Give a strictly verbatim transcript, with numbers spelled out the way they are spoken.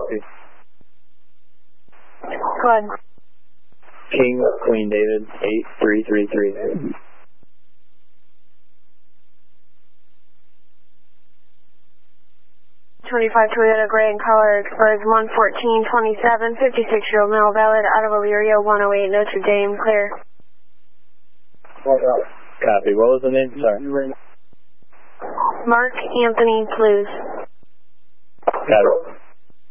Copy. Go ahead. King, Queen David, eight three three three. twenty-five Toyota Gray in color expires one fourteen twenty-seven, fifty-six-year-old male, valid, out of Elyria, one oh eight Notre Dame, clear. Copy. What was the name? Sorry. Mark Anthony Plews. Got it.